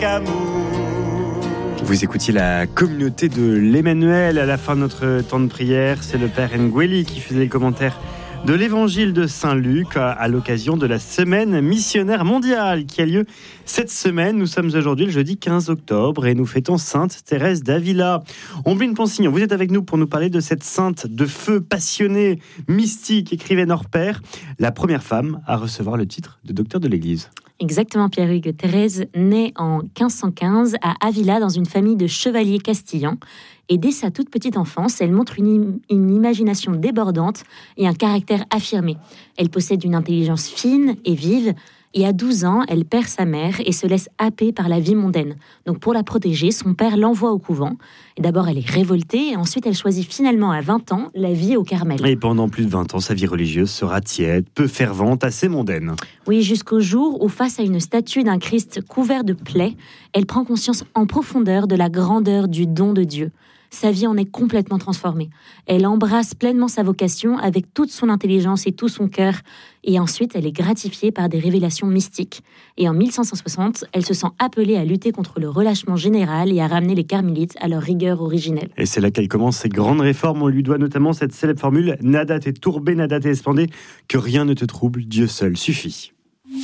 Vous écoutiez la communauté de l'Emmanuel à la fin de notre temps de prière. C'est le Père Ngueli qui faisait les commentaires de l'évangile de Saint-Luc à l'occasion de la semaine missionnaire mondiale qui a lieu cette semaine. Nous sommes aujourd'hui le jeudi 15 octobre et nous fêtons Sainte Thérèse d'Avila. Ombline Ponsignon, vous êtes avec nous pour nous parler de cette sainte de feu passionnée, mystique, écrivaine hors pair, la première femme à recevoir le titre de docteur de l'Église. Exactement, Pierre-Hugues. Thérèse naît en 1515 à Avila dans une famille de chevaliers castillans. Et dès sa toute petite enfance, elle montre une imagination débordante et un caractère affirmé. Elle possède une intelligence fine et vive. Et à 12 ans, elle perd sa mère et se laisse happer par la vie mondaine. Donc pour la protéger, son père l'envoie au couvent. Et d'abord, elle est révoltée et ensuite, elle choisit finalement à 20 ans la vie au Carmel. Et pendant plus de 20 ans, sa vie religieuse sera tiède, peu fervente, assez mondaine. Oui, jusqu'au jour où, face à une statue d'un Christ couvert de plaies, elle prend conscience en profondeur de la grandeur du don de Dieu. Sa vie en est complètement transformée. Elle embrasse pleinement sa vocation avec toute son intelligence et tout son cœur. Et ensuite, elle est gratifiée par des révélations mystiques. Et en 1560, elle se sent appelée à lutter contre le relâchement général et à ramener les carmélites à leur rigueur originelle. Et c'est là qu'elle commence ses grandes réformes. On lui doit notamment cette célèbre formule « Nada te turbe, nada te espande », que rien ne te trouble, Dieu seul suffit.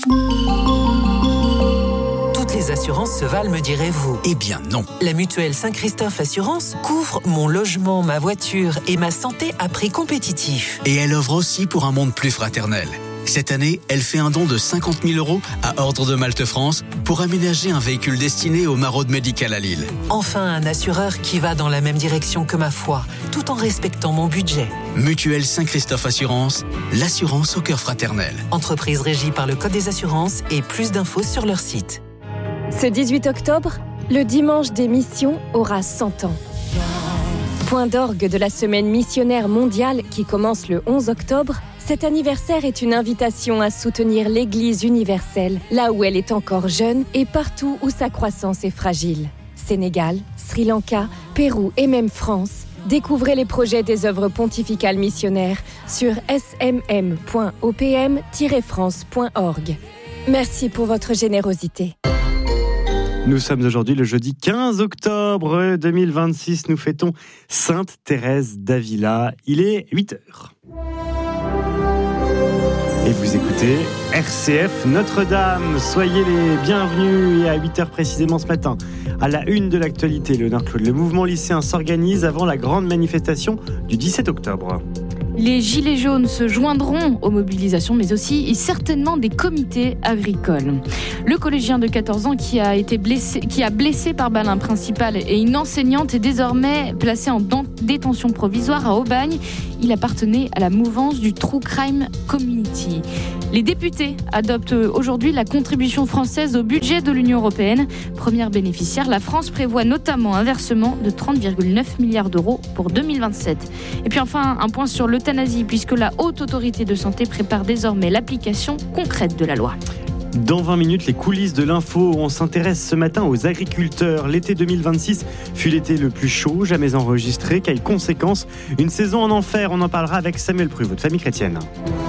Les assurances se valent, me direz-vous? Eh bien non. La mutuelle Saint-Christophe Assurance couvre mon logement, ma voiture et ma santé à prix compétitif. Et elle œuvre aussi pour un monde plus fraternel. Cette année, elle fait un don de 50 000 € à Ordre de Malte France pour aménager un véhicule destiné aux maraudes médicales à Lille. Enfin, un assureur qui va dans la même direction que ma foi, tout en respectant mon budget. Mutuelle Saint-Christophe Assurance, l'assurance au cœur fraternel. Entreprise régie par le Code des assurances et plus d'infos sur leur site. Ce 18 octobre, le dimanche des missions aura 100 ans. Point d'orgue de la semaine missionnaire mondiale qui commence le 11 octobre, cet anniversaire est une invitation à soutenir l'Église universelle, là où elle est encore jeune et partout où sa croissance est fragile. Sénégal, Sri Lanka, Pérou et même France. Découvrez les projets des œuvres pontificales missionnaires sur smm.opm-france.org. Merci pour votre générosité. Nous sommes aujourd'hui le jeudi 15 octobre 2026. Nous fêtons Sainte Thérèse d'Avila. Il est 8h. Et vous écoutez RCF Notre-Dame. Soyez les bienvenus. Et à 8h précisément ce matin, à la une de l'actualité, Léonard Claude, le mouvement lycéen s'organise avant la grande manifestation du 17 octobre. Les Gilets jaunes se joindront aux mobilisations, mais aussi certainement des comités agricoles. Le collégien de 14 ans qui a blessé par balle un principal et une enseignante est désormais placé en détention provisoire à Aubagne. Il appartenait à la mouvance du True Crime Community. Les députés adoptent aujourd'hui la contribution française au budget de l'Union européenne. Première bénéficiaire, la France prévoit notamment un versement de 30,9 milliards d'euros pour 2027. Et puis enfin, un point sur l'euthanasie, puisque la Haute Autorité de Santé prépare désormais l'application concrète de la loi. Dans 20 minutes, les coulisses de l'info. On s'intéresse ce matin aux agriculteurs. L'été 2026 fut l'été le plus chaud jamais enregistré. Quelles conséquences? Une saison en enfer. On en parlera avec Samuel Pruvot de Famille Chrétienne.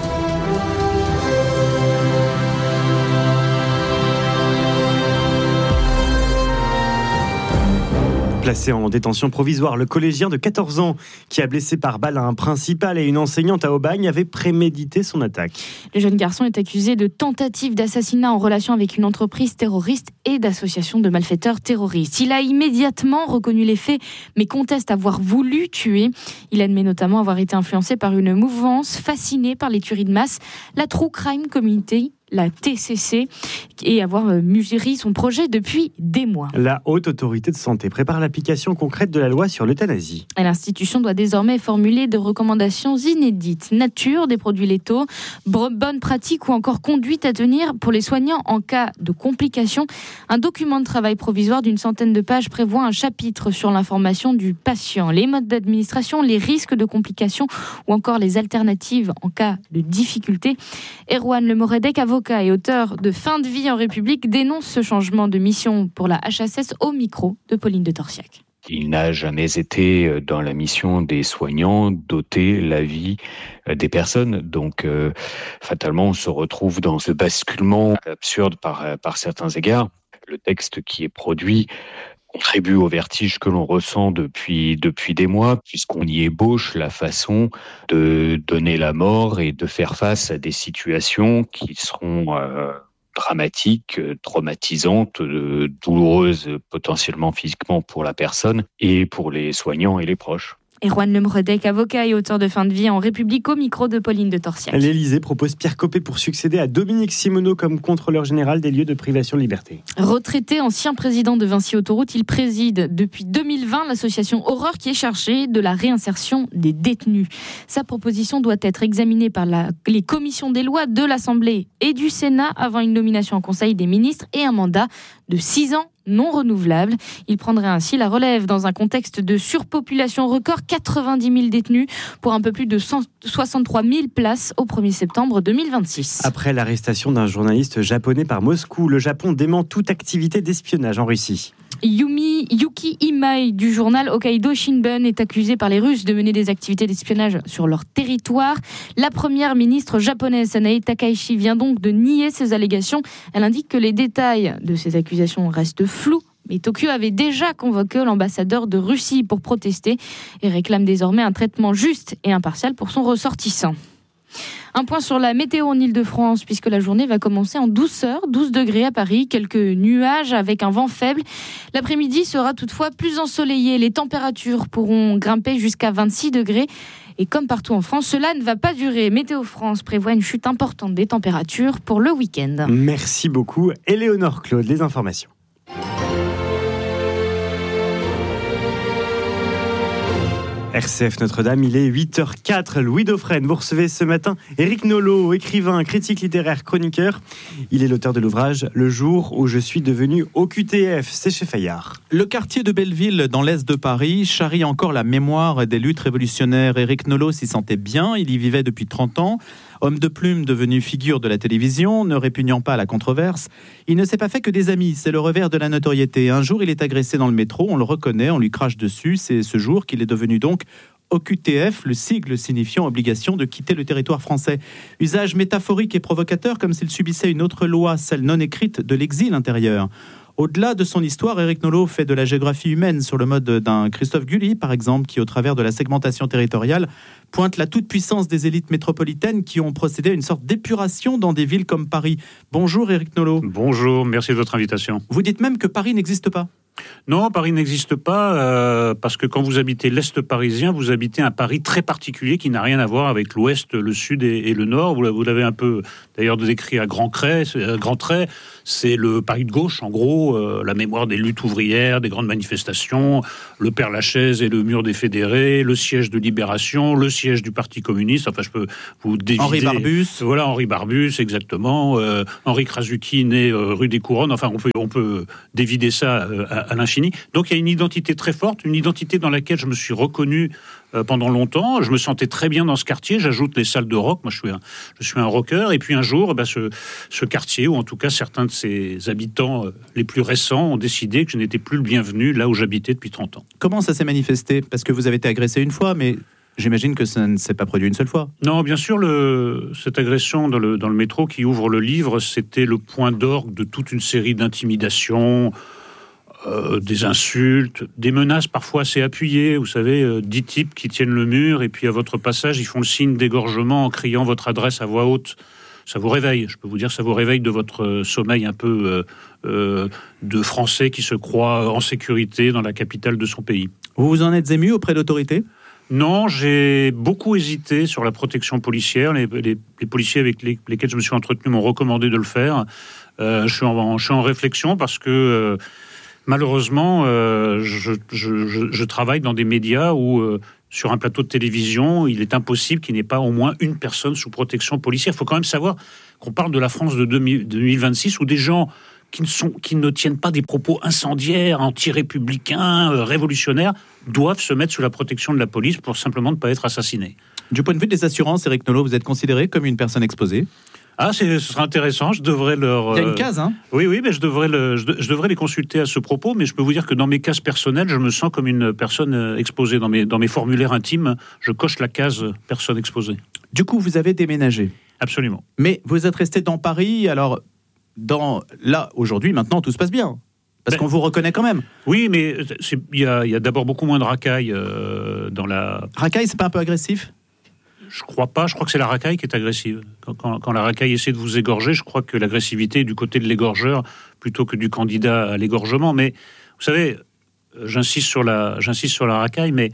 Placé en détention provisoire, le collégien de 14 ans qui a blessé par balle un principal et une enseignante à Aubagne avait prémédité son attaque. Le jeune garçon est accusé de tentative d'assassinat en relation avec une entreprise terroriste et d'association de malfaiteurs terroristes. Il a immédiatement reconnu les faits, mais conteste avoir voulu tuer. Il admet notamment avoir été influencé par une mouvance fascinée par les tueries de masse, la True Crime Community, la TCC, et avoir mûri son projet depuis des mois. La Haute Autorité de Santé prépare l'application concrète de la loi sur l'euthanasie. L'institution doit désormais formuler des recommandations inédites. Nature des produits létaux, bonnes pratiques ou encore conduite à tenir pour les soignants en cas de complications. Un document de travail provisoire d'une centaine de pages prévoit un chapitre sur l'information du patient, les modes d'administration, les risques de complications ou encore les alternatives en cas de difficulté. Erwan Le Moredec, avocat et auteur de Fin de vie en République, dénonce ce changement de mission pour la HSS au micro de Pauline de Torsiac. Il n'a jamais été dans la mission des soignants d'ôter la vie des personnes. Donc, fatalement, on se retrouve dans ce basculement absurde par certains égards. Le texte qui est produit contribue au vertige que l'on ressent depuis des mois, puisqu'on y ébauche la façon de donner la mort et de faire face à des situations qui seront dramatiques, traumatisantes, douloureuses potentiellement physiquement pour la personne et pour les soignants et les proches. Erwan Lemredec, avocat et auteur de Fin de vie en République, au micro de Pauline de Torsiac. L'Élysée propose Pierre Copé pour succéder à Dominique Simonot comme contrôleur général des lieux de privation de liberté. Retraité, ancien président de Vinci Autoroute, il préside depuis 2020 l'association Horreur qui est chargée de la réinsertion des détenus. Sa proposition doit être examinée par les commissions des lois de l'Assemblée et du Sénat avant une nomination en Conseil des ministres et un mandat de 6 ans non renouvelable. Il prendrait ainsi la relève dans un contexte de surpopulation record, 90 000 détenus pour un peu plus de 163 000 places au 1er septembre 2026. Après l'arrestation d'un journaliste japonais par Moscou, le Japon dément toute activité d'espionnage en Russie. Yuki Imai du journal Hokkaido Shimbun est accusé par les Russes de mener des activités d'espionnage sur leur territoire. La première ministre japonaise Sanae Takaichi vient donc de nier ces allégations. Elle indique que les détails de ces accusations restent flous. Mais Tokyo avait déjà convoqué l'ambassadeur de Russie pour protester et réclame désormais un traitement juste et impartial pour son ressortissant. Un point sur la météo en Ile-de-France, puisque la journée va commencer en douceur, 12 degrés à Paris, quelques nuages avec un vent faible. L'après-midi sera toutefois plus ensoleillé. Les températures pourront grimper jusqu'à 26 degrés. Et comme partout en France, cela ne va pas durer. Météo France prévoit une chute importante des températures pour le week-end. Merci beaucoup. Éléonore Claude, les informations. RCF Notre-Dame, il est 8h04. Louis Dauphren, vous recevez ce matin Éric Nolot, écrivain, critique littéraire, chroniqueur. Il est l'auteur de l'ouvrage « Le jour où je suis devenu OQTF », c'est chez Fayard. Le quartier de Belleville, dans l'est de Paris, charrie encore la mémoire des luttes révolutionnaires. Éric Nolot s'y sentait bien, il y vivait depuis 30 ans. Homme de plume devenu figure de la télévision, ne répugnant pas à la controverse, il ne s'est pas fait que des amis, c'est le revers de la notoriété. Un jour, il est agressé dans le métro, on le reconnaît, on lui crache dessus, c'est ce jour qu'il est devenu donc OQTF, le sigle signifiant obligation de quitter le territoire français. Usage métaphorique et provocateur, comme s'il subissait une autre loi, celle non écrite de l'exil intérieur. Au-delà de son histoire, Éric Nolot fait de la géographie humaine sur le mode d'un Christophe Gully, par exemple, qui, au travers de la segmentation territoriale, pointe la toute-puissance des élites métropolitaines qui ont procédé à une sorte d'épuration dans des villes comme Paris. Bonjour Éric Nolot. Bonjour, merci de votre invitation. Vous dites même que Paris n'existe pas ? Non, Paris n'existe pas parce que quand vous habitez l'Est parisien, vous habitez un Paris très particulier qui n'a rien à voir avec l'Ouest, le Sud et le Nord. Vous l'avez un peu d'ailleurs décrit à grands traits. C'est le Paris de gauche, en gros, la mémoire des luttes ouvrières, des grandes manifestations, le Père-Lachaise et le mur des fédérés, le siège de Libération, le siège du Parti communiste. Enfin, je peux vous dévider. Henri Barbus. Voilà, Henri Barbus, exactement. Henri Krasuki, né rue des Couronnes. Enfin, on peut dévider ça à l'infini. Donc il y a une identité très forte, une identité dans laquelle je me suis reconnu pendant longtemps. Je me sentais très bien dans ce quartier. J'ajoute les salles de rock. Moi, je suis un rocker. Et puis un jour, ce quartier, ou en tout cas certains de ses habitants les plus récents, ont décidé que je n'étais plus le bienvenu là où j'habitais depuis 30 ans. Comment ça s'est manifesté ? Parce que vous avez été agressé une fois, mais j'imagine que ça ne s'est pas produit une seule fois. Non, bien sûr, cette agression dans le métro qui ouvre le livre, c'était le point d'orgue de toute une série d'intimidations, des insultes, des menaces parfois assez appuyées. Vous savez, 10 types qui tiennent le mur et puis à votre passage, ils font le signe d'égorgement en criant votre adresse à voix haute. Ça vous réveille, je peux vous dire, ça vous réveille de votre sommeil un peu de Français qui se croit en sécurité dans la capitale de son pays. Vous vous en êtes ému auprès d'autorités ? Non, j'ai beaucoup hésité sur la protection policière. Les policiers avec lesquels je me suis entretenu m'ont recommandé de le faire. Je suis en réflexion parce que malheureusement, je travaille dans des médias où, sur un plateau de télévision, il est impossible qu'il n'y ait pas au moins une personne sous protection policière. Il faut quand même savoir qu'on parle de la France de 2026 où des gens qui ne tiennent pas des propos incendiaires, anti-républicains, révolutionnaires, doivent se mettre sous la protection de la police pour simplement ne pas être assassinés. Du point de vue des assurances, Éric Nolot, vous êtes considéré comme une personne exposée ? Ah, ce serait intéressant, je devrais leur... Il y a une case, hein ? Oui, mais je devrais les consulter à ce propos, mais je peux vous dire que dans mes cases personnelles, je me sens comme une personne exposée. Dans mes formulaires intimes, je coche la case personne exposée. Du coup, vous avez déménagé ? Absolument. Mais vous êtes resté dans Paris, alors... là, aujourd'hui, maintenant, tout se passe bien. Parce qu'on vous reconnaît quand même. Oui, mais il y a d'abord beaucoup moins de racailles dans la... Racaille, c'est pas un peu agressif ? Je crois pas, je crois que c'est la racaille qui est agressive. Quand la racaille essaie de vous égorger, je crois que l'agressivité est du côté de l'égorgeur plutôt que du candidat à l'égorgement. Mais vous savez, j'insiste sur la racaille, mais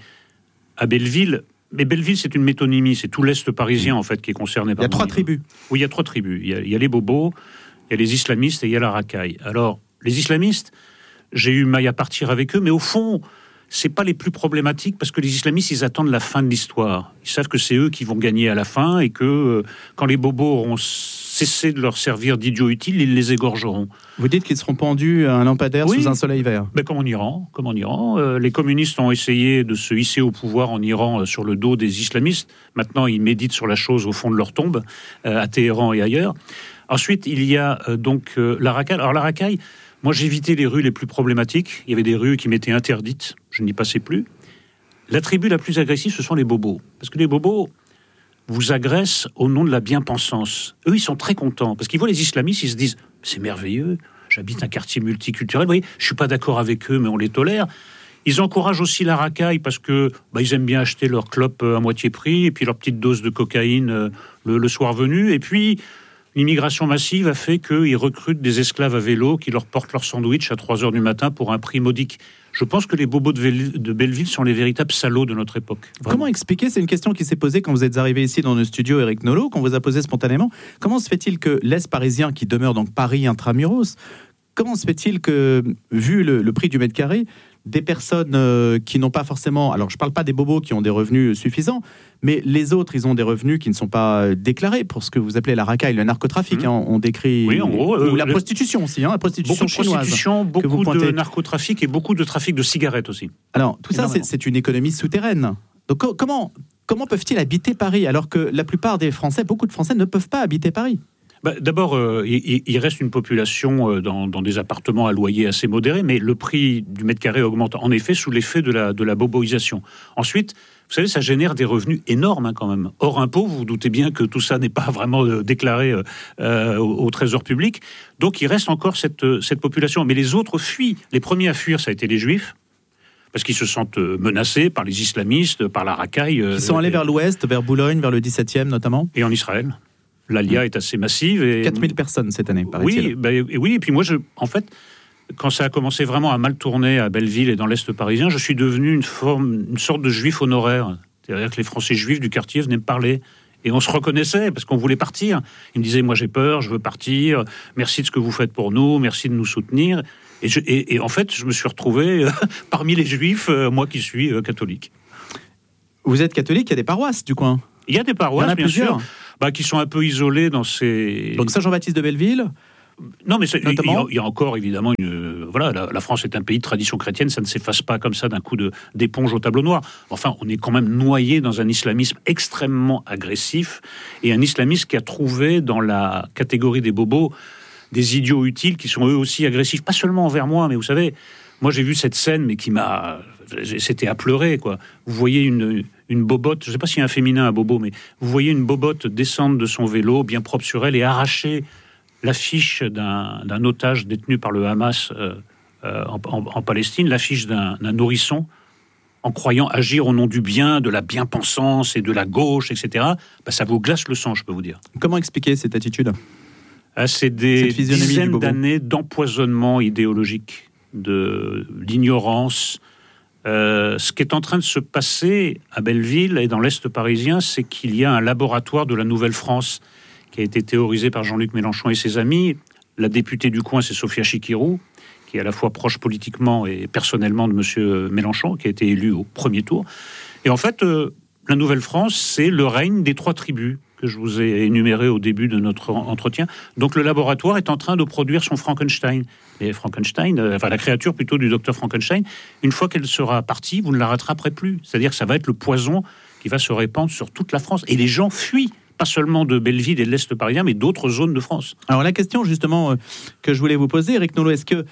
à Belleville... Mais Belleville, c'est une métonymie, c'est tout l'Est parisien, en fait, qui est concerné par... Il y a 3 tribus. Oui, il y a 3 tribus. Il y a les bobos, il y a les islamistes et il y a la racaille. Alors, les islamistes, j'ai eu maille à partir avec eux, mais au fond, c'est pas les plus problématiques, parce que les islamistes, ils attendent la fin de l'histoire. Ils savent que c'est eux qui vont gagner à la fin, et que quand les bobos auront cessé de leur servir d'idiots utiles, ils les égorgeront. Vous dites qu'ils seront pendus à un lampadaire sous un soleil vert. Mais comme en Iran. Les communistes ont essayé de se hisser au pouvoir en Iran sur le dos des islamistes. Maintenant, ils méditent sur la chose au fond de leur tombe, à Téhéran et ailleurs. Ensuite, il y a donc la racaille. Alors la racaille, moi j'évitais les rues les plus problématiques. Il y avait des rues qui m'étaient interdites, je n'y passais plus. La tribu la plus agressive, ce sont les bobos. Parce que les bobos vous agressent au nom de la bien-pensance. Eux, ils sont très contents, parce qu'ils voient les islamistes, ils se disent « c'est merveilleux, j'habite un quartier multiculturel, vous voyez, je ne suis pas d'accord avec eux, mais on les tolère ». Ils encouragent aussi la racaille, parce que ils aiment bien acheter leur clope à moitié prix, et puis leur petite dose de cocaïne le soir venu, et puis... L'immigration massive a fait qu'ils recrutent des esclaves à vélo qui leur portent leur sandwich à 3h du matin pour un prix modique. Je pense que les bobos de Belleville sont les véritables salauds de notre époque. Vraiment. Comment expliquer, c'est une question qui s'est posée quand vous êtes arrivé ici dans nos studios, Éric Nolot, qu'on vous a posé spontanément. Comment se fait-il que l'Est parisien, qui demeure donc Paris intramuros, comment se fait-il que, vu le prix du mètre carré, des personnes qui n'ont pas forcément... Alors, je ne parle pas des bobos qui ont des revenus suffisants, mais les autres, ils ont des revenus qui ne sont pas déclarés pour ce que vous appelez la racaille, le narcotrafic. On décrit... Oui, en gros... ou la prostitution aussi, la prostitution chinoise. Beaucoup de prostitution, beaucoup de narcotrafic et beaucoup de trafic de cigarettes aussi. Alors, tout ça, c'est une économie souterraine. Donc, comment peuvent-ils habiter Paris alors que la plupart des Français, beaucoup de Français, ne peuvent pas habiter Paris ? D'abord, il reste une population dans des appartements à loyer assez modéré, mais le prix du mètre carré augmente en effet sous l'effet de la boboisation. Ensuite, vous savez, ça génère des revenus énormes quand même. Hors impôt, vous vous doutez bien que tout ça n'est pas vraiment déclaré au trésor public. Donc il reste encore cette population. Mais les autres fuient. Les premiers à fuir, ça a été les Juifs, parce qu'ils se sentent menacés par les islamistes, par la racaille. Ils sont allés vers l'ouest, vers Boulogne, vers le 17e notamment. Et en Israël. L'Alia est assez massive. Et... 4000 personnes cette année, paraît-il. Oui, et puis moi, en fait, quand ça a commencé vraiment à mal tourner à Belleville et dans l'Est parisien, je suis devenu une sorte de juif honoraire. C'est-à-dire que les Français juifs du quartier venaient me parler. Et on se reconnaissait parce qu'on voulait partir. Ils me disaient, moi j'ai peur, je veux partir, merci de ce que vous faites pour nous, merci de nous soutenir. Et en fait, je me suis retrouvé parmi les juifs, moi qui suis catholique. Vous êtes catholique, il y a des paroisses du coin ? Il y a des paroisses, bien sûr, qui sont un peu isolées dans ces... Donc Saint-Jean-Baptiste de Belleville ? Non, mais il y a encore évidemment la France est un pays de tradition chrétienne, ça ne s'efface pas comme ça d'un coup d'éponge au tableau noir. Enfin, on est quand même noyé dans un islamisme extrêmement agressif et un islamisme qui a trouvé dans la catégorie des bobos des idiots utiles qui sont eux aussi agressifs, pas seulement envers moi, mais vous savez, moi j'ai vu cette scène, mais c'était à pleurer, quoi. Vous voyez une bobotte, je ne sais pas s'il y a un féminin à bobo, mais vous voyez une bobotte descendre de son vélo, bien propre sur elle, et arracher l'affiche d'un otage détenu par le Hamas en Palestine, l'affiche d'un nourrisson, en croyant agir au nom du bien, de la bien-pensance et de la gauche, etc. Ça vous glace le sang, je peux vous dire. Comment expliquer cette attitude ? C'est des dizaines d'années d'empoisonnement idéologique, de l'ignorance. Ce qui est en train de se passer à Belleville et dans l'Est parisien, c'est qu'il y a un laboratoire de la Nouvelle-France qui a été théorisé par Jean-Luc Mélenchon et ses amis. La députée du coin, c'est Sophia Chikirou, qui est à la fois proche politiquement et personnellement de M. Mélenchon, qui a été élu au premier tour. Et en fait, la Nouvelle-France, c'est le règne des 3 tribus que je vous ai énumérées au début de notre entretien. Donc le laboratoire est en train de produire son Frankenstein. Et Frankenstein, la créature plutôt du docteur Frankenstein, une fois qu'elle sera partie, vous ne la rattraperez plus. C'est-à-dire que ça va être le poison qui va se répandre sur toute la France. Et les gens fuient. Pas seulement de Belleville et de l'Est parisien, mais d'autres zones de France. Alors la question justement que je voulais vous poser, Éric Nolot, est-ce que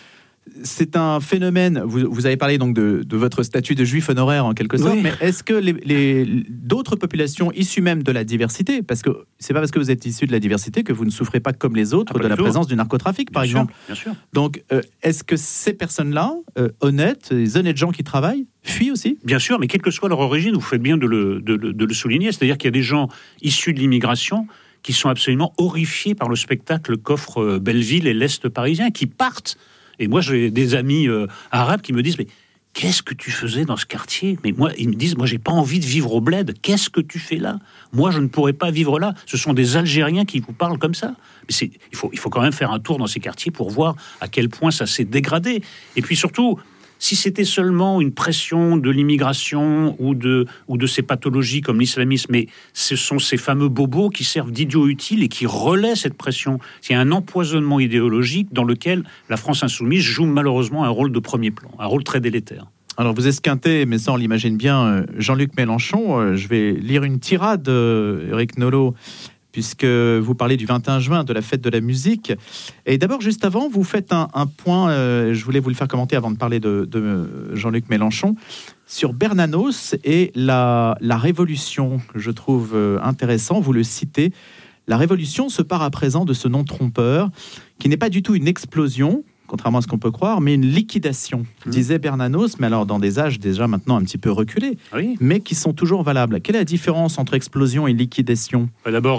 c'est un phénomène. Vous avez parlé donc de votre statut de juif honoraire en quelque sorte, mais est-ce que d'autres populations issues même de la diversité, parce que c'est pas parce que vous êtes issu de la diversité que vous ne souffrez pas comme les autres de la présence du narcotrafic, par exemple. Bien sûr. Donc, est-ce que ces personnes-là, honnêtes, les honnêtes gens qui travaillent, fuient aussi ? Bien sûr, mais quelle que soit leur origine, vous faites bien de le souligner. C'est-à-dire qu'il y a des gens issus de l'immigration qui sont absolument horrifiés par le spectacle qu'offrent Belleville et l'Est parisien, qui partent. Et moi, j'ai des amis arabes qui me disent « Mais qu'est-ce que tu faisais dans ce quartier ?» Mais moi, ils me disent « Moi, j'ai pas envie de vivre au bled. Qu'est-ce que tu fais là ? Moi, je ne pourrais pas vivre là. Ce sont des Algériens qui vous parlent comme ça. » Mais il faut quand même faire un tour dans ces quartiers pour voir à quel point ça s'est dégradé. Et puis surtout, si c'était seulement une pression de l'immigration ou de ces pathologies comme l'islamisme, mais ce sont ces fameux bobos qui servent d'idiots utiles et qui relaient cette pression. C'est un empoisonnement idéologique dans lequel la France insoumise joue malheureusement un rôle de premier plan, un rôle très délétère. Alors vous esquintez, mais ça on l'imagine bien, Jean-Luc Mélenchon. Je vais lire une tirade, Éric Nolot, puisque vous parlez du 21 juin, de la fête de la musique. Et d'abord, juste avant, vous faites un point, je voulais vous le faire commenter avant de parler de Jean-Luc Mélenchon, sur Bernanos et la révolution, que je trouve intéressant. Vous le citez, la révolution se part à présent de ce nom trompeur, qui n'est pas du tout une explosion, contrairement à ce qu'on peut croire, mais une liquidation, disait Bernanos, mais alors dans des âges déjà maintenant un petit peu reculés, mais qui sont toujours valables. Quelle est la différence entre explosion et liquidation ? D'abord,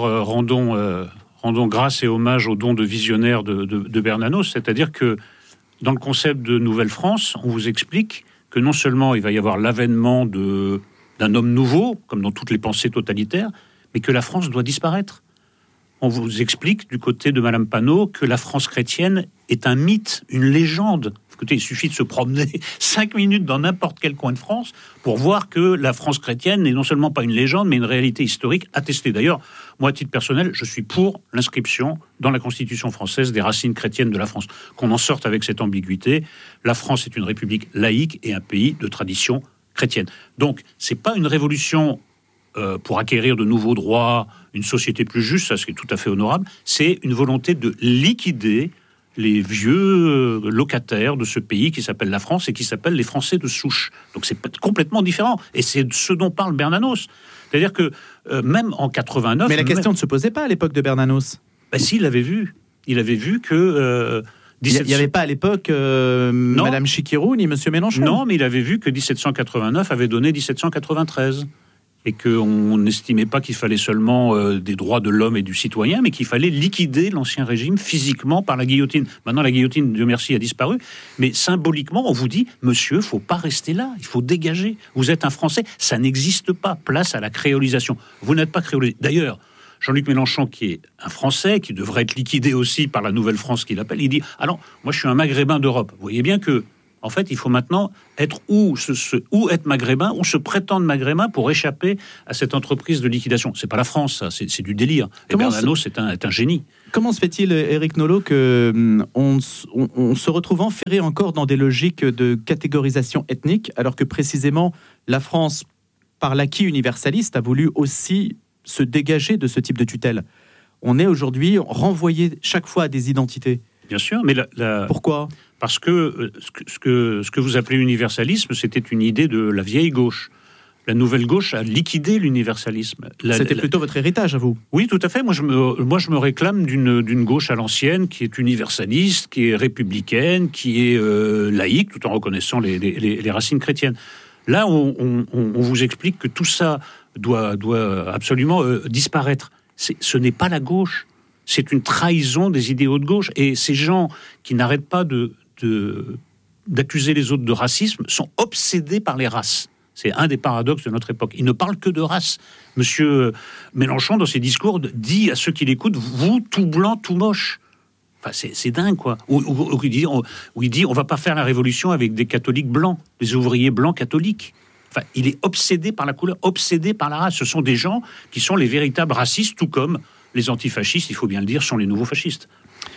rendons grâce et hommage au don de visionnaire de Bernanos, c'est-à-dire que dans le concept de Nouvelle-France, on vous explique que non seulement il va y avoir l'avènement d'un homme nouveau, comme dans toutes les pensées totalitaires, mais que la France doit disparaître. On vous explique du côté de Madame Panot que la France chrétienne est un mythe, une légende. Écoutez, il suffit de se promener 5 minutes dans n'importe quel coin de France pour voir que la France chrétienne n'est non seulement pas une légende, mais une réalité historique attestée. D'ailleurs, moi, à titre personnel, je suis pour l'inscription dans la Constitution française des racines chrétiennes de la France. Qu'on en sorte avec cette ambiguïté. La France est une république laïque et un pays de tradition chrétienne. Donc, c'est pas une révolution pour acquérir de nouveaux droits, une société plus juste, ça c'est tout à fait honorable, c'est une volonté de liquider les vieux locataires de ce pays qui s'appelle la France et qui s'appelle les Français de souche. Donc c'est complètement différent. Et c'est ce dont parle Bernanos. C'est-à-dire que même en 89... Mais la question ne se posait pas à l'époque de Bernanos. Ben si, il avait vu. Il avait vu que... Il n'y avait pas à l'époque Madame Chikirou ni Monsieur Mélenchon. Non, mais il avait vu que 1789 avait donné 1793. Et qu'on n'estimait pas qu'il fallait seulement des droits de l'homme et du citoyen, mais qu'il fallait liquider l'ancien régime physiquement par la guillotine. Maintenant, la guillotine, Dieu merci, a disparu, mais symboliquement, on vous dit, monsieur, faut pas rester là, il faut dégager. Vous êtes un Français, ça n'existe pas. Place à la créolisation. Vous n'êtes pas créolisé. D'ailleurs, Jean-Luc Mélenchon, qui est un Français, qui devrait être liquidé aussi par la Nouvelle-France qu'il appelle, il dit, ah non, moi je suis un Maghrébin d'Europe. Vous voyez bien que en fait, il faut maintenant être ou être maghrébin ou se prétendre maghrébin pour échapper à cette entreprise de liquidation. C'est pas la France, ça, c'est du délire. Et Bernanos est un génie. Comment se fait-il, Éric Nolot, qu'on se retrouve enferré encore dans des logiques de catégorisation ethnique, alors que précisément la France, par l'acquis universaliste, a voulu aussi se dégager de ce type de tutelle ? On est aujourd'hui renvoyé chaque fois à des identités. Bien sûr, mais pourquoi ? Parce que ce que vous appelez universalisme, c'était une idée de la vieille gauche. La nouvelle gauche a liquidé l'universalisme. C'était plutôt votre héritage, à vous ? Oui, tout à fait. Moi, je me réclame d'une gauche à l'ancienne qui est universaliste, qui est républicaine, qui est laïque, tout en reconnaissant les racines chrétiennes. Là, on vous explique que tout ça doit absolument disparaître. Ce n'est pas la gauche. C'est une trahison des idéaux de gauche. Et ces gens qui n'arrêtent pas d'accuser les autres de racisme sont obsédés par les races. C'est un des paradoxes de notre époque. Ils ne parlent que de race. Monsieur Mélenchon, dans ses discours, dit à ceux qui l'écoutent, vous, tout blanc, tout moche. Enfin, c'est dingue, quoi. Où il dit, on va pas faire la révolution avec des catholiques blancs, des ouvriers blancs catholiques. Enfin, il est obsédé par la couleur, obsédé par la race. Ce sont des gens qui sont les véritables racistes, tout comme les antifascistes, il faut bien le dire, sont les nouveaux fascistes.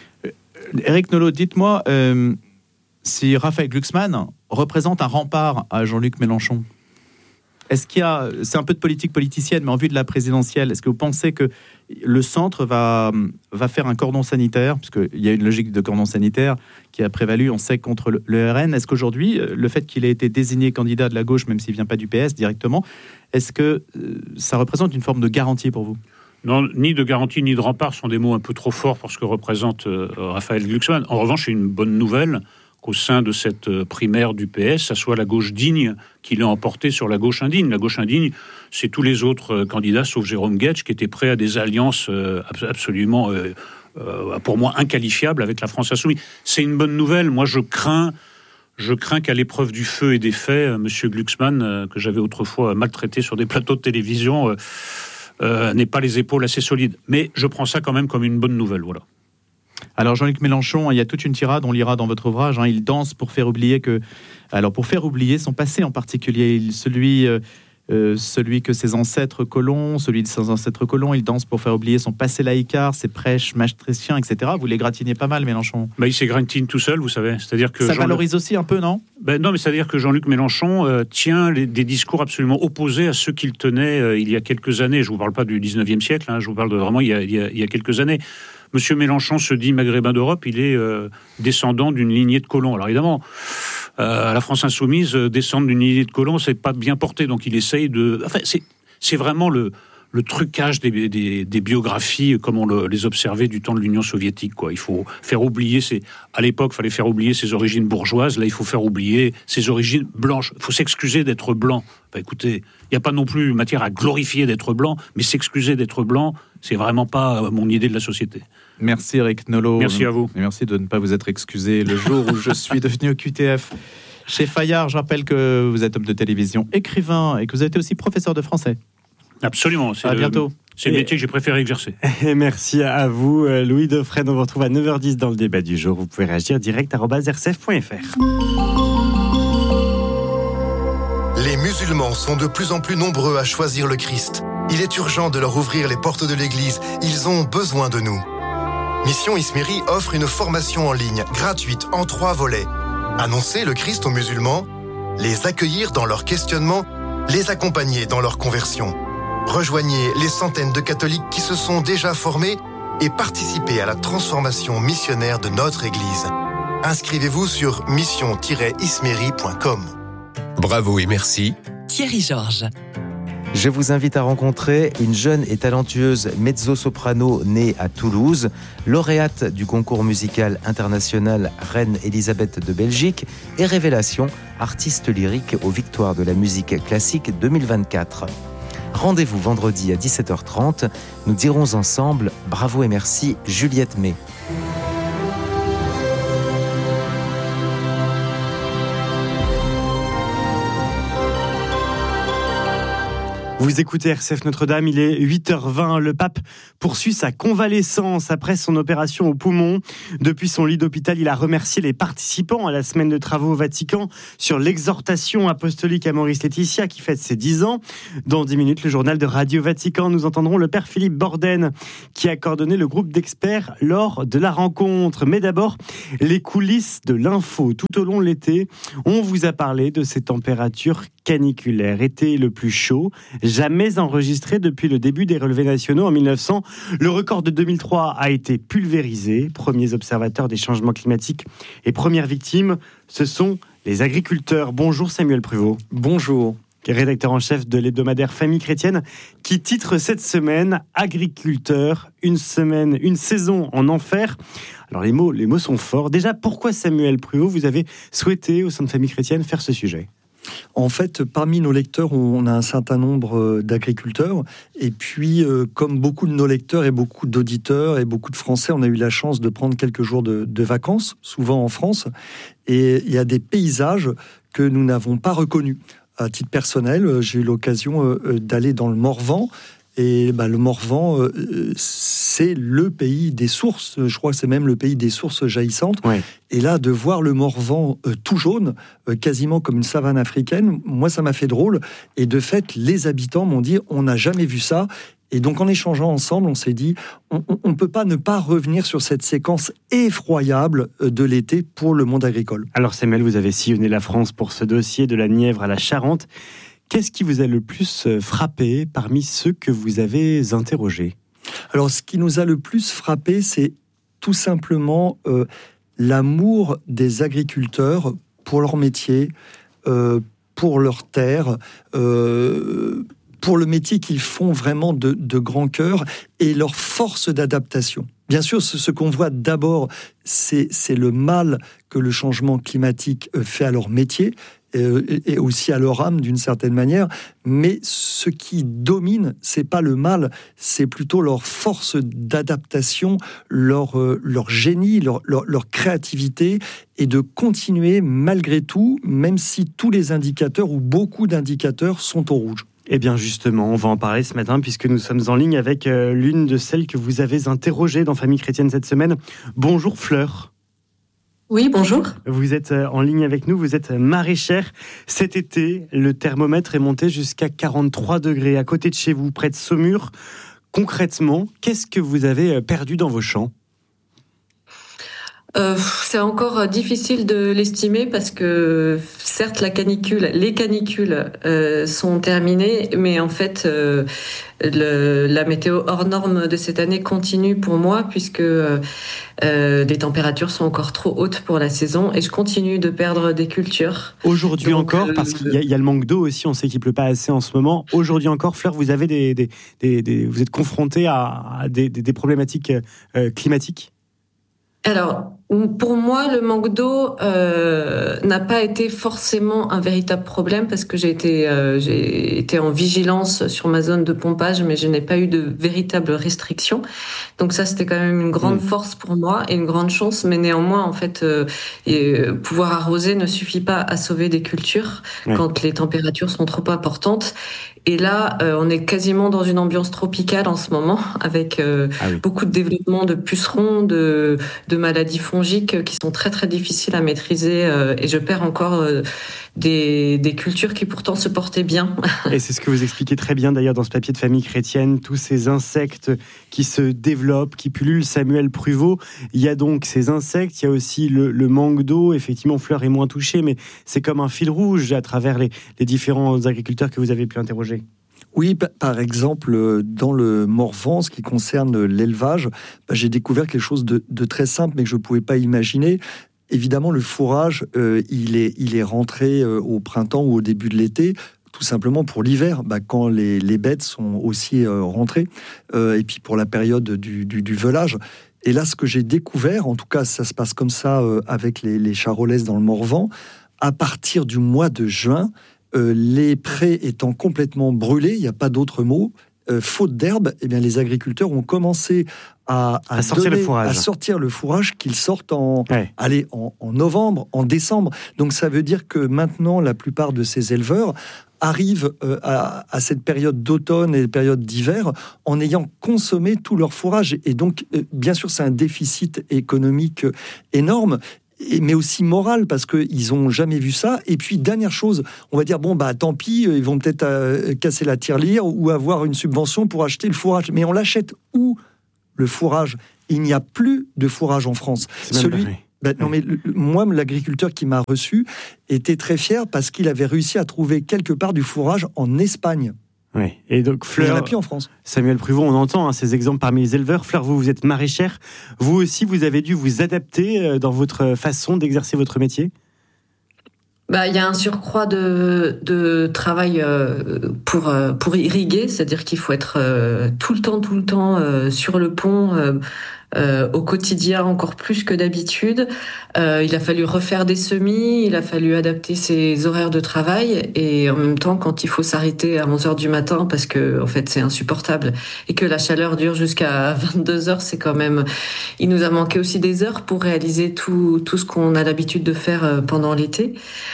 Éric Nolot, dites-moi si Raphaël Glucksmann représente un rempart à Jean-Luc Mélenchon. Est-ce qu'il y a, c'est un peu de politique politicienne, mais en vue de la présidentielle, est-ce que vous pensez que le centre va faire un cordon sanitaire, puisqu'il y a une logique de cordon sanitaire qui a prévalu, on sait, contre le RN. Est-ce qu'aujourd'hui, le fait qu'il ait été désigné candidat de la gauche, même s'il ne vient pas du PS directement, est-ce que ça représente une forme de garantie pour vous ? Non, ni de garantie ni de rempart sont des mots un peu trop forts pour ce que représente Raphaël Glucksmann. En revanche, c'est une bonne nouvelle qu'au sein de cette primaire du PS, ça soit la gauche digne qui l'a emporté sur la gauche indigne. La gauche indigne, c'est tous les autres candidats, sauf Jérôme Guedj, qui étaient prêts à des alliances absolument, pour moi, inqualifiables avec la France insoumise. C'est une bonne nouvelle. Moi, je crains qu'à l'épreuve du feu et des faits, M. Glucksmann, que j'avais autrefois maltraité sur des plateaux de télévision, n'ait pas les épaules assez solides. Mais je prends ça quand même comme une bonne nouvelle, voilà. Alors Jean-Luc Mélenchon, il y a toute une tirade, on lira dans votre ouvrage, il danse pour faire oublier son passé en particulier, celui que ses ancêtres colons, il danse pour faire oublier son passé laïcard, ses prêches maastrichtiens, etc. Vous les gratignez pas mal, Mélenchon. Il s'égratine tout seul, vous savez. C'est-à-dire que ça valorise aussi un peu, non ? Non, mais c'est-à-dire que Jean-Luc Mélenchon tient des discours absolument opposés à ceux qu'il tenait il y a quelques années. Je ne vous parle pas du 19e siècle, je vous parle de vraiment il y a quelques années. Monsieur Mélenchon se dit maghrébin d'Europe, il est descendant d'une lignée de colons. Alors évidemment, à la France insoumise, descendre d'une lignée de colons, c'est pas bien porté. Donc il essaye de... Enfin, c'est vraiment le trucage des biographies comme on les observait du temps de l'Union soviétique, quoi. Il faut faire oublier à l'époque, il fallait faire oublier ses origines bourgeoises. Là, il faut faire oublier ses origines blanches. Il faut s'excuser d'être blanc. Écoutez, il n'y a pas non plus matière à glorifier d'être blanc, mais s'excuser d'être blanc, c'est vraiment pas mon idée de la société. Merci Eric Nolot. Merci à vous. Et merci de ne pas vous être excusé le jour où je suis devenu au QTF. Chez Fayard, je rappelle que vous êtes homme de télévision, écrivain et que vous avez été aussi professeur de français. Absolument. À bientôt. C'est le métier que j'ai préféré exercer. Et merci à vous, Louis Dauphren. On vous retrouve à 9h10 dans le débat du jour. Vous pouvez réagir direct @rcf.fr. Les musulmans sont de plus en plus nombreux à choisir le Christ. Il est urgent de leur ouvrir les portes de l'Église. Ils ont besoin de nous. Mission Ismiri offre une formation en ligne, gratuite, en 3 volets. Annoncer le Christ aux musulmans, les accueillir dans leur questionnement, les accompagner dans leur conversion. Rejoignez les centaines de catholiques qui se sont déjà formés et participez à la transformation missionnaire de notre Église. Inscrivez-vous sur mission-ismiri.com. Bravo et merci, Thierry Georges. Je vous invite à rencontrer une jeune et talentueuse mezzo-soprano née à Toulouse, lauréate du concours musical international Reine Elisabeth de Belgique et révélation, artiste lyrique aux Victoires de la musique classique 2024. Rendez-vous vendredi à 17h30. Nous dirons ensemble bravo et merci Juliette May. Vous écoutez RCF Notre-Dame, il est 8h20. Le pape poursuit sa convalescence après son opération au poumon. Depuis son lit d'hôpital, il a remercié les participants à la semaine de travaux au Vatican sur l'exhortation apostolique à Maurice Laetitia qui fête ses 10 ans. Dans 10 minutes, le journal de Radio Vatican, nous entendrons le père Philippe Borden qui a coordonné le groupe d'experts lors de la rencontre. Mais d'abord, les coulisses de l'info. Tout au long de l'été, on vous a parlé de ces températures caniculaires. Été le plus chaud jamais enregistré depuis le début des relevés nationaux en 1900. Le record de 2003 a été pulvérisé. Premiers observateurs des changements climatiques et premières victimes, ce sont les agriculteurs. Bonjour Samuel Pruvot. Bonjour. Rédacteur en chef de l'hebdomadaire Famille Chrétienne, qui titre cette semaine « Agriculteurs, une saison en enfer ». Alors les mots sont forts. Déjà, pourquoi Samuel Pruvot, vous avez souhaité au sein de Famille Chrétienne faire ce sujet ? En fait, parmi nos lecteurs, on a un certain nombre d'agriculteurs. Et puis, comme beaucoup de nos lecteurs et beaucoup d'auditeurs et beaucoup de Français, on a eu la chance de prendre quelques jours de vacances, souvent en France. Et il y a des paysages que nous n'avons pas reconnus. À titre personnel, j'ai eu l'occasion d'aller dans le Morvan. Et le Morvan, c'est le pays des sources. Je crois que c'est même le pays des sources jaillissantes. Ouais. Et là, de voir le Morvan tout jaune, quasiment comme une savane africaine, moi, ça m'a fait drôle. Et de fait, les habitants m'ont dit, on n'a jamais vu ça. Et donc, en échangeant ensemble, on s'est dit, on ne peut pas ne pas revenir sur cette séquence effroyable de l'été pour le monde agricole. Alors, Samuel, vous avez sillonné la France pour ce dossier de la Nièvre à la Charente. Qu'est-ce qui vous a le plus frappé parmi ceux que vous avez interrogés ? Alors, ce qui nous a le plus frappé, c'est tout simplement l'amour des agriculteurs pour leur métier, pour leur terre, pour le métier qu'ils font vraiment de grand cœur et leur force d'adaptation. Bien sûr, ce qu'on voit d'abord, c'est le mal que le changement climatique fait à leur métier et aussi à leur âme d'une certaine manière. Mais ce qui domine, c'est pas le mal, c'est plutôt leur force d'adaptation, leur génie, leur créativité et de continuer malgré tout, même si tous les indicateurs ou beaucoup d'indicateurs sont au rouge. Eh bien justement, on va en parler ce matin puisque nous sommes en ligne avec l'une de celles que vous avez interrogées dans Famille Chrétienne cette semaine. Bonjour Fleur. Oui, bonjour. Vous êtes en ligne avec nous, vous êtes maraîchère. Cet été, le thermomètre est monté jusqu'à 43 degrés à côté de chez vous, près de Saumur. Concrètement, qu'est-ce que vous avez perdu dans vos champs ? C'est encore difficile de l'estimer parce que certes les canicules sont terminées, mais en fait la météo hors norme de cette année continue pour moi puisque les températures sont encore trop hautes pour la saison et je continue de perdre des cultures. Aujourd'hui encore, parce qu'il y a le manque d'eau aussi, on sait qu'il pleut pas assez en ce moment. Aujourd'hui encore, Fleur, vous avez vous êtes confrontée à des problématiques climatiques ? Alors, pour moi, le manque d'eau n'a pas été forcément un véritable problème parce que j'ai été en vigilance sur ma zone de pompage, mais je n'ai pas eu de véritable restriction. Donc ça, c'était quand même une grande force pour moi et une grande chance. Mais néanmoins, en fait, pouvoir arroser ne suffit pas à sauver des cultures quand les températures sont trop importantes. Et là, on est quasiment dans une ambiance tropicale en ce moment, avec beaucoup de développement de pucerons, de maladies fongiques qui sont très très difficiles à maîtriser. Et je perds encore des cultures qui pourtant se portaient bien. Et c'est ce que vous expliquez très bien d'ailleurs dans ce papier de Famille Chrétienne, tous ces insectes qui se développent, qui pullulent. Samuel Pruvot, il y a donc ces insectes, il y a aussi le manque d'eau. Effectivement, Fleur est moins touchée, mais c'est comme un fil rouge à travers les différents agriculteurs que vous avez pu interroger. Oui, par exemple, dans le Morvan, ce qui concerne l'élevage, j'ai découvert quelque chose de très simple, mais que je ne pouvais pas imaginer. Évidemment, le fourrage, il est rentré au printemps ou au début de l'été, tout simplement pour l'hiver, quand les bêtes sont aussi rentrées, et puis pour la période du veulage. Et là, ce que j'ai découvert, en tout cas, ça se passe comme ça avec les charolaises dans le Morvan, à partir du mois de juin, les prés étant complètement brûlés, il n'y a pas d'autre mot, faute d'herbe, eh bien, les agriculteurs ont commencé à sortir le fourrage qu'ils sortent en novembre, en décembre. Donc ça veut dire que maintenant, la plupart de ces éleveurs arrivent à cette période d'automne et période d'hiver en ayant consommé tout leur fourrage. Et donc, bien sûr, c'est un déficit économique énorme, mais aussi moral, parce qu'ils n'ont jamais vu ça. Et puis, dernière chose, on va dire, tant pis, ils vont peut-être casser la tirelire ou avoir une subvention pour acheter le fourrage. Mais on l'achète où, le fourrage ? Il n'y a plus de fourrage en France. Moi, l'agriculteur qui m'a reçu était très fier parce qu'il avait réussi à trouver quelque part du fourrage en Espagne. Oui. Et donc, Fleur, il n'y en a plus en France. Samuel Pruvot, on entend ces exemples parmi les éleveurs. Fleur, vous êtes maraîchère. Vous aussi, vous avez dû vous adapter dans votre façon d'exercer votre métier ? Il y a un surcroît de travail pour irriguer, c'est-à-dire qu'il faut être tout le temps sur le pont, au quotidien encore plus que d'habitude. Il a fallu refaire des semis, il a fallu adapter ses horaires de travail et en même temps, quand il faut s'arrêter à 11h du matin parce que en fait c'est insupportable et que la chaleur dure jusqu'à 22h, c'est quand même... Il nous a manqué aussi des heures pour réaliser tout ce qu'on a l'habitude de faire pendant l'été.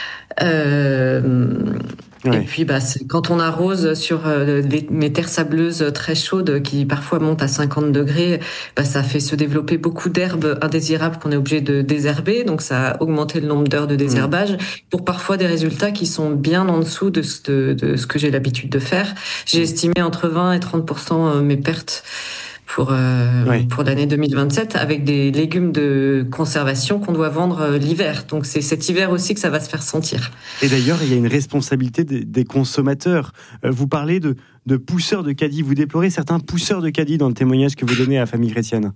Et puis, quand on arrose sur mes terres sableuses très chaudes qui parfois montent à 50 degrés, ça fait se développer beaucoup d'herbes indésirables qu'on est obligé de désherber. Donc, ça a augmenté le nombre d'heures de désherbage pour parfois des résultats qui sont bien en dessous de ce que j'ai l'habitude de faire. J'ai estimé entre 20 et 30% mes pertes pour l'année 2027, avec des légumes de conservation qu'on doit vendre l'hiver. Donc c'est cet hiver aussi que ça va se faire sentir. Et d'ailleurs, il y a une responsabilité des consommateurs. Vous parlez de pousseurs de caddies. Vous déplorez certains pousseurs de caddies dans le témoignage que vous donnez à la famille chrétienne.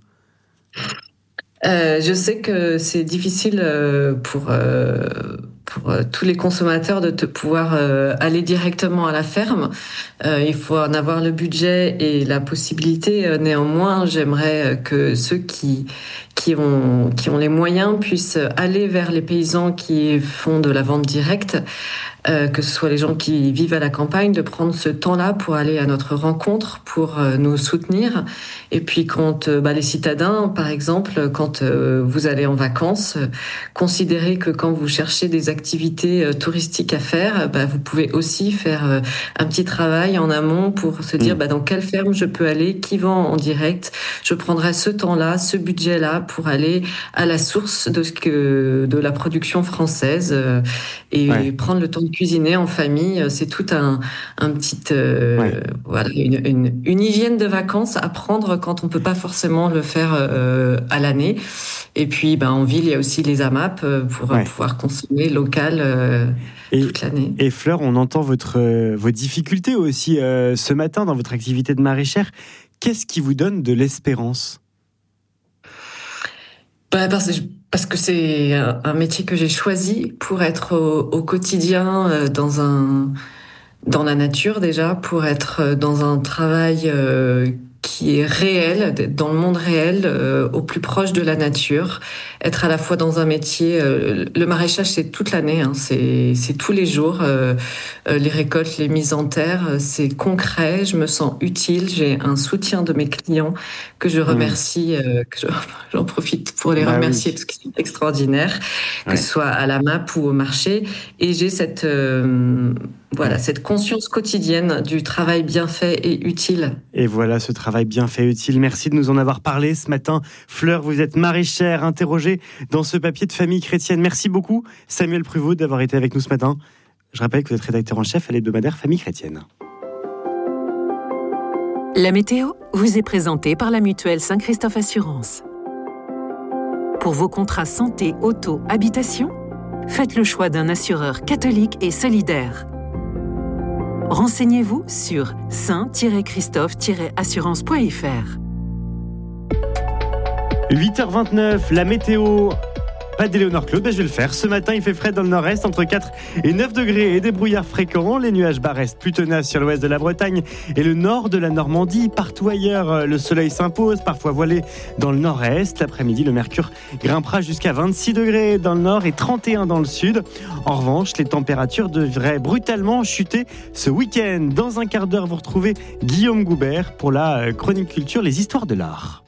Je sais que c'est difficile pour tous les consommateurs de pouvoir aller directement à la ferme. Il faut en avoir le budget et la possibilité. Néanmoins, j'aimerais que ceux qui ont les moyens puissent aller vers les paysans qui font de la vente directe, que ce soit les gens qui vivent à la campagne, de prendre ce temps-là pour aller à notre rencontre, pour nous soutenir. Et puis quand les citadins, par exemple, quand vous allez en vacances, considérez que quand vous cherchez des activités touristiques à faire, vous pouvez aussi faire un petit travail en amont pour se dire dans quelle ferme je peux aller, qui vend en direct. Je prendrai ce temps-là, ce budget-là pour aller à la source de la production française et prendre le temps de cuisiner en famille. C'est tout un petit une hygiène de vacances à prendre quand on peut pas forcément le faire à l'année. Et puis en ville, il y a aussi les AMAP pour pouvoir consommer local toute l'année. Et Fleur, on entend vos difficultés aussi ce matin dans votre activité de maraîchère. Qu'est-ce qui vous donne de l'espérance ? Parce que c'est un métier que j'ai choisi pour être au quotidien dans la nature déjà, pour être dans un travail qui est réel, dans le monde réel, au plus proche de la nature, être à la fois dans un métier. Le maraîchage, c'est toute l'année, c'est tous les jours. Les récoltes, les mises en terre, c'est concret. Je me sens utile. J'ai un soutien de mes clients que je remercie. J'en profite pour les remercier parce qu'ils sont extraordinaires, que ce soit à la MAP ou au marché. Et j'ai cette conscience quotidienne du travail bien fait et utile. Et voilà ce travail bien fait et utile. Merci de nous en avoir parlé ce matin. Fleur, vous êtes maraîchère, interrogée dans ce papier de Famille chrétienne. Merci beaucoup, Samuel Pruvot, d'avoir été avec nous ce matin. Je rappelle que vous êtes rédacteur en chef à l'hebdomadaire Famille chrétienne. La météo vous est présentée par la mutuelle Saint-Christophe Assurance. Pour vos contrats santé, auto, habitation, faites le choix d'un assureur catholique et solidaire. Renseignez-vous sur saint-christophe-assurance.fr. 8h29, la météo. Pas d'Éléonore Claude, je vais le faire. Ce matin, il fait frais dans le nord-est, entre 4 et 9 degrés et des brouillards fréquents. Les nuages bas restent plus tenaces sur l'ouest de la Bretagne et le nord de la Normandie. Partout ailleurs, le soleil s'impose, parfois voilé dans le nord-est. L'après-midi, le mercure grimpera jusqu'à 26 degrés dans le nord et 31 dans le sud. En revanche, les températures devraient brutalement chuter ce week-end. Dans un quart d'heure, vous retrouvez Guillaume Goubert pour la chronique culture, les histoires de l'art.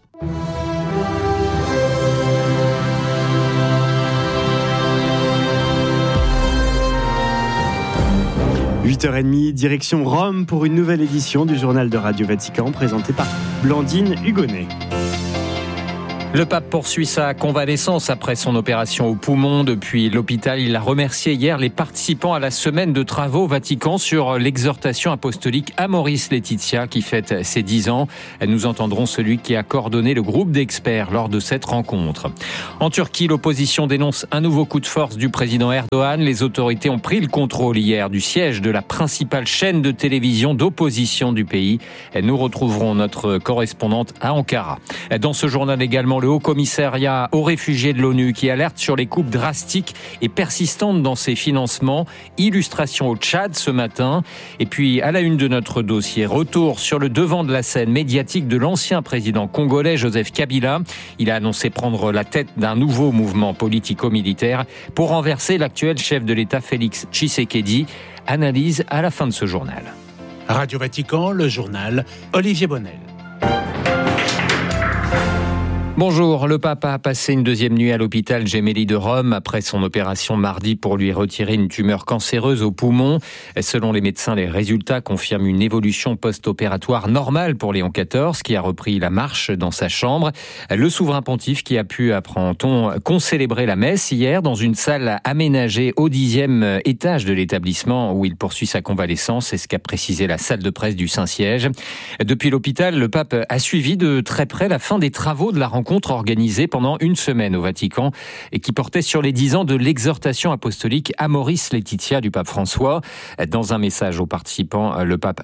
8h30, direction Rome pour une nouvelle édition du journal de Radio Vatican présenté par Blandine Hugonnet. Le pape poursuit sa convalescence après son opération au poumon. Depuis l'hôpital, il a remercié hier les participants à la semaine de travaux au Vatican sur l'exhortation apostolique Amoris Laetitia qui fête ses 10 ans. Nous entendrons celui qui a coordonné le groupe d'experts lors de cette rencontre. En Turquie, l'opposition dénonce un nouveau coup de force du président Erdogan. Les autorités ont pris le contrôle hier du siège de la principale chaîne de télévision d'opposition du pays. Nous retrouverons notre correspondante à Ankara. Dans ce journal également, le Haut-Commissariat aux réfugiés de l'ONU qui alerte sur les coupes drastiques et persistantes dans ses financements. Illustration au Tchad ce matin. Et puis, à la une de notre dossier, retour sur le devant de la scène médiatique de l'ancien président congolais Joseph Kabila. Il a annoncé prendre la tête d'un nouveau mouvement politico-militaire pour renverser l'actuel chef de l'État Félix Tshisekedi. Analyse à la fin de ce journal. Radio Vatican, le journal, Olivier Bonnel. Bonjour, le pape a passé une deuxième nuit à l'hôpital Gemelli de Rome après son opération mardi pour lui retirer une tumeur cancéreuse au poumon. Selon les médecins, les résultats confirment une évolution post-opératoire normale pour Léon XIV qui a repris la marche dans sa chambre. Le souverain pontife qui a pu, apprend-on, concélébrer la messe hier dans une salle aménagée au 10e étage de l'établissement où il poursuit sa convalescence, c'est ce qu'a précisé la salle de presse du Saint-Siège. Depuis l'hôpital, le pape a suivi de très près la fin des travaux de la rencontre organisée pendant une semaine au Vatican et qui portait sur les 10 ans de l'exhortation apostolique Amoris Laetitia du pape François. Dans un message aux participants, le pape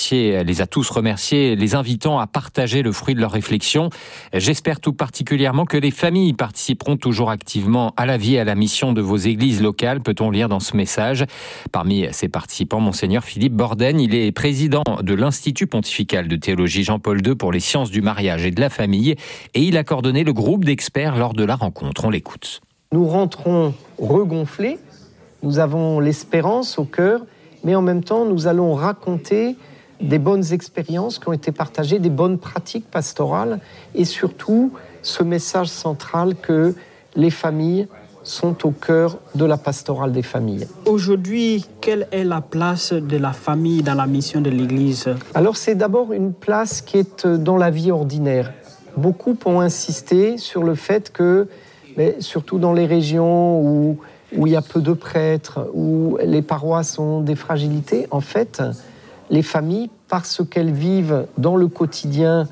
les a tous remerciés, les invitant à partager le fruit de leur réflexion. J'espère tout particulièrement que les familles participeront toujours activement à la vie et à la mission de vos églises locales, peut-on lire dans ce message. Parmi ces participants, Monseigneur Philippe Borden, il est président de l'Institut pontifical de théologie Jean-Paul II pour les sciences du mariage et de la famille et il a coordonné le groupe d'experts lors de la rencontre. On l'écoute. Nous rentrons regonflés, nous avons l'espérance au cœur, mais en même temps, nous allons raconter des bonnes expériences qui ont été partagées, des bonnes pratiques pastorales et surtout ce message central que les familles sont au cœur de la pastorale des familles. Aujourd'hui, quelle est la place de la famille dans la mission de l'Église ? Alors c'est d'abord une place qui est dans la vie ordinaire. Beaucoup ont insisté sur le fait que, surtout dans les régions où il y a peu de prêtres, où les paroisses ont des fragilités, en fait, les familles, parce qu'elles vivent dans le quotidien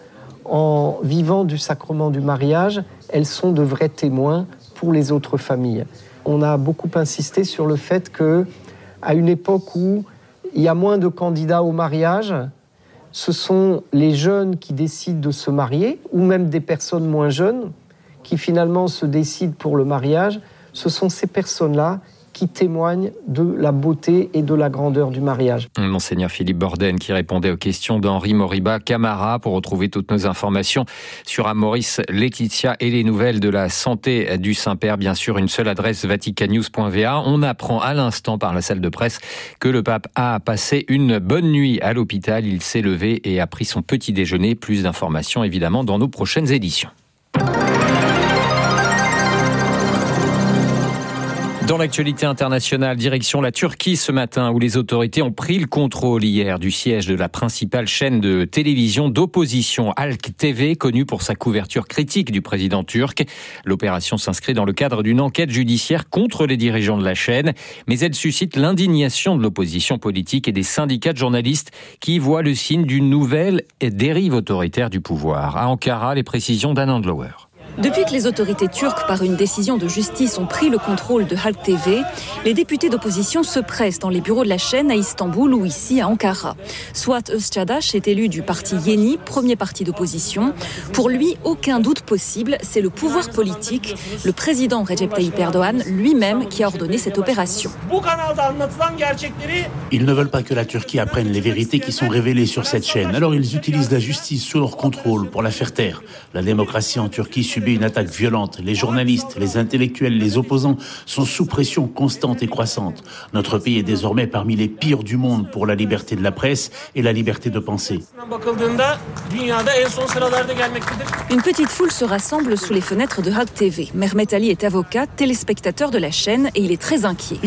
en vivant du sacrement du mariage, elles sont de vrais témoins pour les autres familles. On a beaucoup insisté sur le fait qu'à une époque où il y a moins de candidats au mariage, ce sont les jeunes qui décident de se marier, ou même des personnes moins jeunes qui finalement se décident pour le mariage. Ce sont ces personnes-là qui témoignent de la beauté et de la grandeur du mariage. Monseigneur Philippe Borden qui répondait aux questions d'Henri Moriba Camara. Pour retrouver toutes nos informations sur Amoris Laetitia et les nouvelles de la santé du Saint-Père, bien sûr, une seule adresse, vaticannews.va. On apprend à l'instant par la salle de presse que le pape a passé une bonne nuit à l'hôpital. Il s'est levé et a pris son petit déjeuner. Plus d'informations évidemment dans nos prochaines éditions. Dans l'actualité internationale, direction la Turquie ce matin où les autorités ont pris le contrôle hier du siège de la principale chaîne de télévision d'opposition Halk TV, connue pour sa couverture critique du président turc. L'opération s'inscrit dans le cadre d'une enquête judiciaire contre les dirigeants de la chaîne, mais elle suscite l'indignation de l'opposition politique et des syndicats de journalistes qui voient le signe d'une nouvelle dérive autoritaire du pouvoir. À Ankara, les précisions d'Anand Lower. Depuis que les autorités turques, par une décision de justice, ont pris le contrôle de Halk TV, les députés d'opposition se pressent dans les bureaux de la chaîne à Istanbul ou ici à Ankara. Suat Özçadaş est élu du parti Yeni, premier parti d'opposition. Pour lui, aucun doute possible, c'est le pouvoir politique, le président Recep Tayyip Erdoğan lui-même qui a ordonné cette opération. Ils ne veulent pas que la Turquie apprenne les vérités qui sont révélées sur cette chaîne. Alors ils utilisent la justice sous leur contrôle pour la faire taire. La démocratie en Turquie subit une attaque violente. Les journalistes, les intellectuels, les opposants sont sous pression constante et croissante. Notre pays est désormais parmi les pires du monde pour la liberté de la presse et la liberté de penser. Une petite foule se rassemble sous les fenêtres de Halk TV. Mehmet Ali est avocat, téléspectateur de la chaîne et il est très inquiet.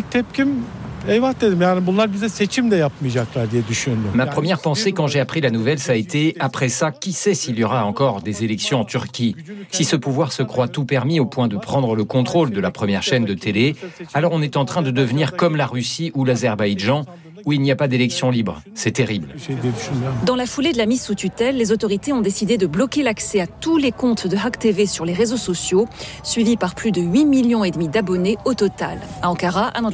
Ma première pensée quand j'ai appris la nouvelle, ça a été, après ça, qui sait s'il y aura encore des élections en Turquie ? Si ce pouvoir se croit tout permis au point de prendre le contrôle de la première chaîne de télé, alors on est en train de devenir comme la Russie ou l'Azerbaïdjan, où il n'y a pas d'élection libre. C'est terrible. Dans la foulée de la mise sous tutelle, les autorités ont décidé de bloquer l'accès à tous les comptes de Halk TV sur les réseaux sociaux, suivis par plus de 8,5 millions d'abonnés au total. À Ankara,